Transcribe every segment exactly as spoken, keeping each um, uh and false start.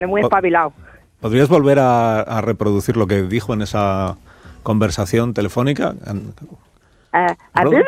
muy espabilado. ¿Podrías volver a, a reproducir lo que dijo en esa conversación telefónica? Uh, a ver,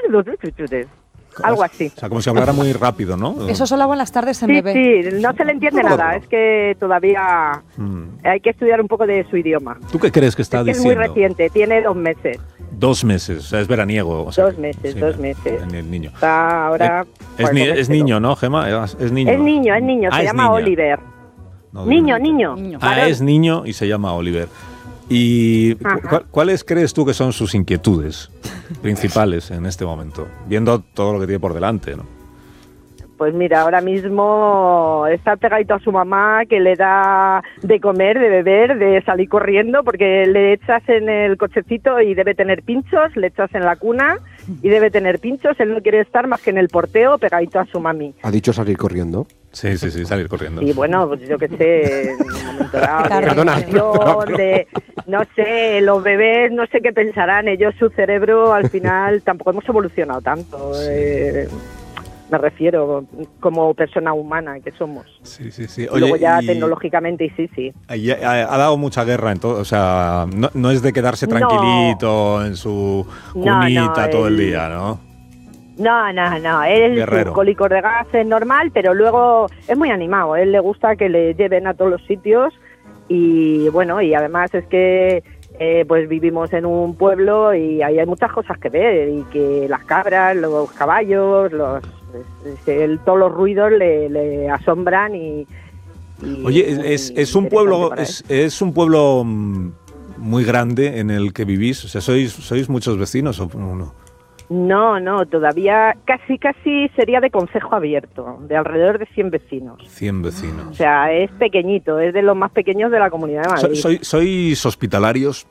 algo así. O sea, como si hablara muy rápido, ¿no? Eso solo hago en las tardes en Sí, bebé. sí, no se le entiende nada, es que todavía mm. hay que estudiar un poco de su idioma. ¿Tú qué crees que está es que diciendo? Es muy reciente, tiene dos meses. Dos meses, o sea, es veraniego. O sea, dos meses, sí, dos meses. El niño. Está ahora... Es, ni, es niño, ¿no, Gemma? Es, es niño. Es niño, es niño, ah, se es llama niña. Oliver. No, niño, niño, niño. Ah, Varón. es niño y se llama Oliver. ¿Y cu cuáles crees tú que son sus inquietudes principales en este momento? Viendo todo lo que tiene por delante, ¿no? Pues mira, ahora mismo está pegadito a su mamá, que le da de comer, de beber, de salir corriendo, porque le echas en el cochecito y debe tener pinchos, le echas en la cuna y debe tener pinchos. Él no quiere estar más que en el porteo pegadito a su mami. ¿Ha dicho salir corriendo? Sí, sí, sí, salir corriendo. Y bueno, pues yo qué sé, en un momento dado, Perdona, de, no, de, no sé, los bebés no sé qué pensarán, ellos su cerebro al final tampoco hemos evolucionado tanto. Sí. Eh, me refiero como persona humana que somos. Sí, sí, sí. Oye, luego ya y tecnológicamente y sí, sí. Ha, ha dado mucha guerra en todo, o sea, no, no es de quedarse tranquilito no. en su cunita no, no, todo el, el día, ¿no? No, no, no, él es cólicos de gas es normal, pero luego es muy animado, a él le gusta que le lleven a todos los sitios y bueno, y además es que eh, pues vivimos en un pueblo y ahí hay muchas cosas que ver y que las cabras, los caballos, los el, todos los ruidos le, le asombran y, y Oye, es, es un pueblo es, es un pueblo muy grande en el que vivís, o sea, sois sois muchos vecinos o no? No, no, todavía casi casi sería de concejo abierto, de alrededor de cien vecinos. cien vecinos. O sea, es pequeñito, es de los más pequeños de la Comunidad de Madrid. ¿Sois, sois hospitalarios?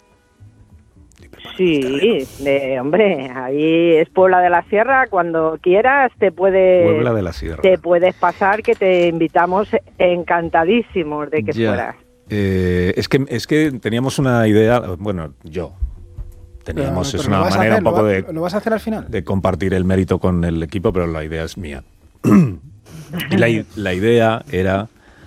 Sí, de, hombre, ahí es Puebla de la Sierra, cuando quieras te puedes, Puebla de la Sierra. te puedes pasar, que te invitamos encantadísimos de que ya. fueras. Eh, es que es que teníamos una idea, bueno, yo teníamos, pero, pero es una manera hacer, un poco ¿lo, de, ¿lo vas a hacer al final? de compartir el mérito con el equipo, pero la idea es mía. Y la, la idea era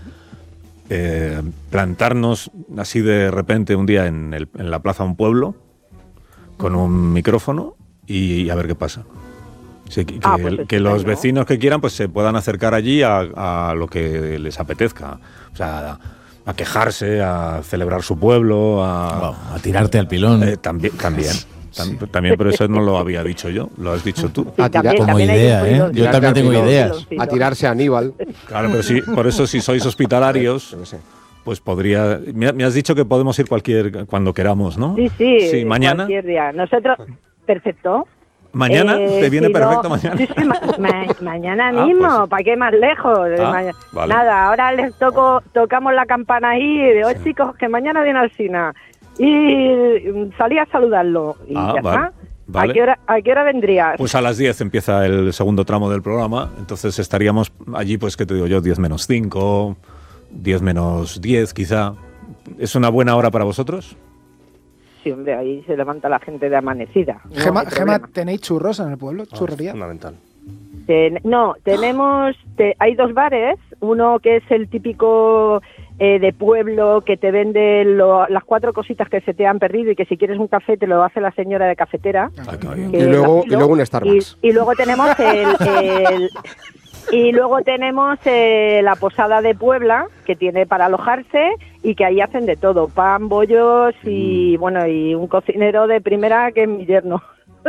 eh, plantarnos así de repente un día en, el, en la plaza de un pueblo con un micrófono y, y a ver qué pasa. Sí, que, ah, pues que los vecinos que quieran pues se puedan acercar allí a, a lo que les apetezca. O sea, a quejarse, a celebrar su pueblo, a, wow, a tirarte al pilón. Eh, también, también, sí. también, pero eso no lo había dicho yo, lo has dicho tú. A tirar, como idea, ¿eh? Yo también tengo ideas. A tirarse a Aníbal. Claro, pero sí, por eso si sois hospitalarios, pues podría. Me has dicho que podemos ir cualquier cuando queramos, ¿no? Sí, sí. Sí, mañana. Cualquier día. Nosotros, perfecto. ¿Mañana? Eh, ¿Te viene si perfecto no, mañana? Sí, sí, ma ma mañana mismo, ah, pues, ¿para qué más lejos? Ah, Ma vale. Nada, ahora les toco, tocamos la campana ahí de hoy, sí. Chicos, que mañana viene Alsina. Y salí a saludarlo. Y ah, ya vale. está. Vale. ¿A qué hora, a qué hora vendrías? Pues a las diez empieza el segundo tramo del programa, entonces estaríamos allí, pues, ¿qué te digo yo? diez menos cinco, diez menos diez quizá. ¿Es una buena hora para vosotros? Sí, hombre, ahí se levanta la gente de amanecida. No Gema, Gema, ¿tenéis churros en el pueblo? ¿Churrería? Oh, fundamental. Ten, no, tenemos, te, hay dos bares, uno que es el típico eh, de pueblo que te vende lo, las cuatro cositas que se te han perdido y que si quieres un café te lo hace la señora de cafetera. Ah, y, luego, y luego un Starbucks. Y, y luego tenemos el... el Y luego tenemos eh, la Posada de Puebla, que tiene para alojarse y que ahí hacen de todo, pan, bollos y, bueno, y un cocinero de primera que es mi yerno.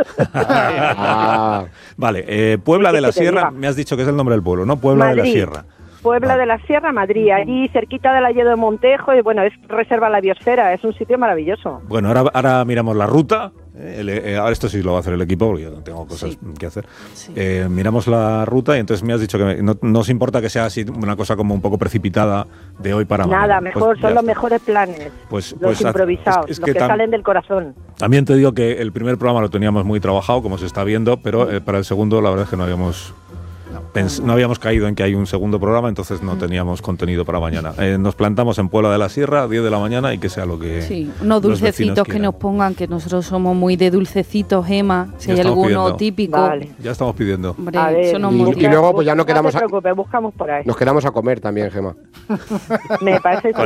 Ah, vale, eh, Puebla de la Sierra, me has dicho que es el nombre del pueblo, ¿no? Puebla Madrid. de la Sierra. Puebla vale. de la Sierra, Madrid, allí cerquita del Alledo de Montejo, y bueno, es reserva la biosfera, es un sitio maravilloso. Bueno, ahora, ahora miramos la ruta, eh, el, eh, ahora esto sí lo va a hacer el equipo, porque yo no tengo cosas sí. que hacer. Sí. Eh, miramos la ruta y entonces me has dicho que me, no, no os importa que sea así una cosa como un poco precipitada de hoy para mañana. Nada, mejor, pues, son los mejores planes, pues, los pues, improvisados, es, es los que, que salen del corazón. También te digo que el primer programa lo teníamos muy trabajado, como se está viendo, pero eh, para el segundo la verdad es que no habíamos... Pens- no habíamos caído en que hay un segundo programa, entonces no teníamos contenido para mañana. Eh, nos plantamos en Puebla de la Sierra a diez de la mañana y que sea lo que Sí, unos dulcecitos que nos pongan, que nosotros somos muy de dulcecitos, Gema, si Ya hay estamos alguno pidiendo. típico. Vale. Ya estamos pidiendo. Hombre, A ver, eso nos y- motiva. y luego pues ya no no quedamos te a- preocupes, buscamos por ahí. Nos quedamos a comer también, Gema. Me parece